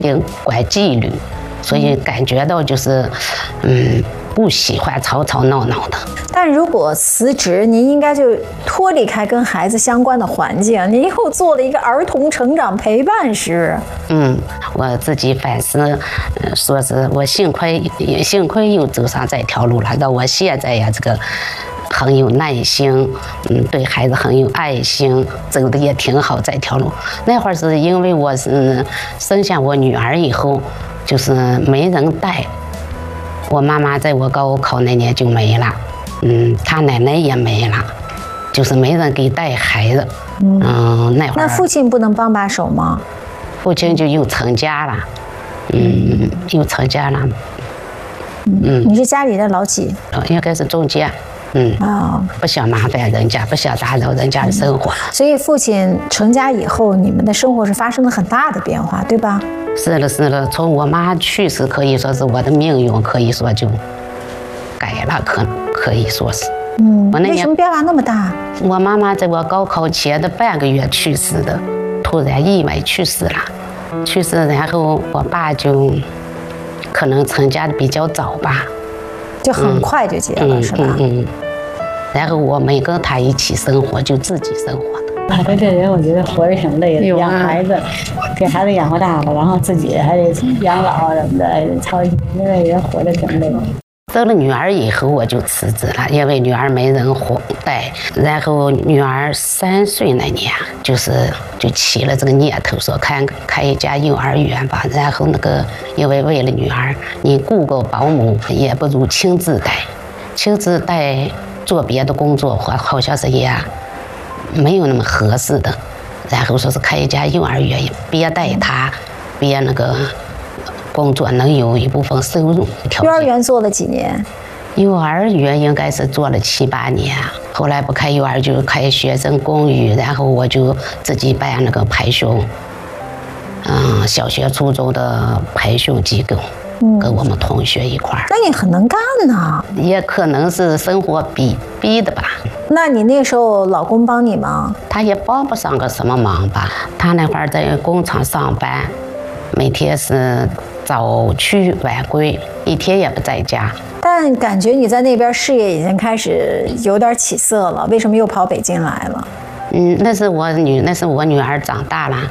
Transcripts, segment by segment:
管纪律，所以感觉到就是，不喜欢吵吵闹闹的。 但如果辞职，您应该就脱离开跟孩子相关的环境，您又做了一个儿童成长陪伴师。 我自己反思，说是我幸亏又走上这条路了，到我现在呀，这个很有耐心，对孩子很有爱心，走的也挺好这条路。那会儿是因为我是生下我女儿以后，就是没人带。我妈妈在我高考那年就没了，她奶奶也没了，就是没人给带孩子。那会儿。 那父亲不能帮把手吗？ 父亲就又成家了，又成家了。 你是家里的老几？ 应该是中间。不想麻烦人家，不想打扰人家的生活。 所以父亲成家以后，你们的生活是发生了很大的变化，对吧？ 是的，从我妈去世，可以说是我的命运，可以说就改了，可以说是。 为什么变化那么大？ 我妈妈在我高考前的半个月去世的，突然意外去世了。去世，然后我爸就可能成家的比较早吧， 就很快就结了，是吧？ 然后我没跟他一起生活，就自己生活的。 他这人我觉得活着挺累的，养孩子，给孩子养活大了，然后自己还得养老什么的，操心，那人活着挺累的。 生了女儿以后，我就辞职了，因为女儿没人带。然后女儿3岁那年，就起了这个念头，说开一家幼儿园吧。然后因为为了女儿，你雇个保姆也不如亲自带做别的工作，好像是也没有那么合适的。然后说是开一家幼儿园，别带她，别工作能有一部分收入。 幼儿园做了几年？ 幼儿园应该是做了7、8年，后来不开幼儿就开学生公寓，然后我就自己办培训，小学、初中的培训机构，跟我们同学一块儿。 那你很能干呢。 也可能是生活逼的吧。 那你那时候老公帮你吗？ 他也帮不上个什么忙吧。他那会儿在工厂上班，每天是早去晚归，一天也不在家。 但感觉你在那边事业已经开始有点起色了，为什么又跑北京来了？ 那是我女儿长大了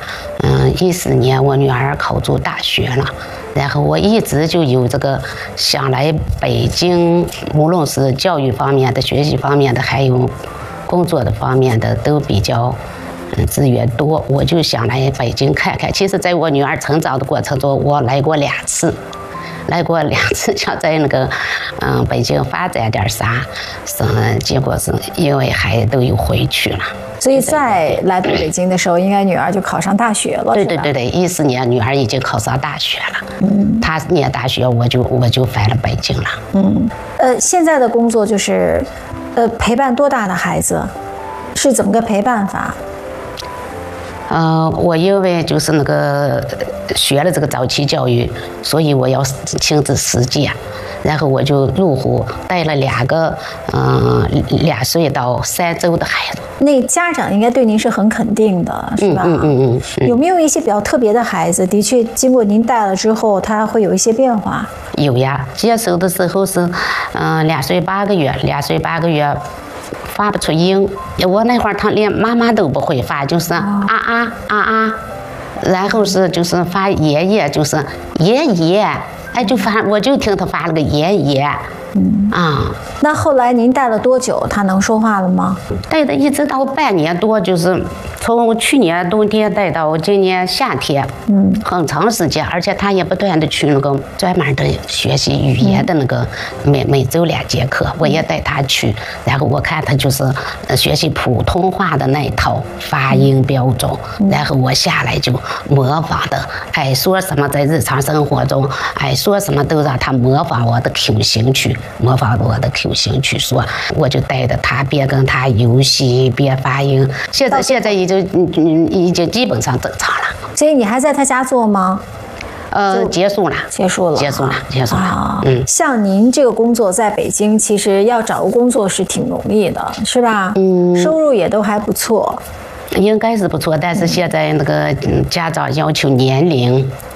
，14年我女儿考入大学了，然后我一直就有这个想来北京，无论是教育方面的、学习方面的，还有工作的方面的，都比较资源多，我就想来北京看看。其实在我女儿成长的过程中，我来过2次，想在北京发展点啥，结果是因为孩子都又回去了。 所以再来到北京的时候，应该女儿就考上大学了。 对，14年女儿已经考上大学了。她念大学，我就返了北京了。 现在的工作就是陪伴多大的孩子？是怎么个陪伴法？ 我因为就是学了这个早期教育，所以我要亲自实践。然后我就入户带了2个2岁到3周的孩子。 那家长应该对您是很肯定的，是吧？有没有一些比较特别的孩子，的确经过您带了之后，他会有一些变化？有呀，接手的时候是2岁8个月。发不出音，我那会儿他连妈妈都不会发，就是啊啊啊啊，然后就是发爷爷，就是爷爷，我就听他发了个爷爷。 那后来您带了多久？他能说话了吗？ 带的一直到半年多，就是从去年冬天带到今年夏天，很长时间，而且他也不断的去专门的学习语言的每周2节课，我也带他去，然后我看他就是学习普通话的那一套发音标准，然后我下来就模仿的，爱说什么在日常生活中，爱说什么都让他模仿我的口型去。说，我就带着他边跟他游戏边发音。现在已经基本上正常了。 所以你还在他家做吗？ 结束了。 像您这个工作在北京，其实要找个工作是挺容易的，是吧？收入也都还不错。 应该是不错，但是现在家长要求年龄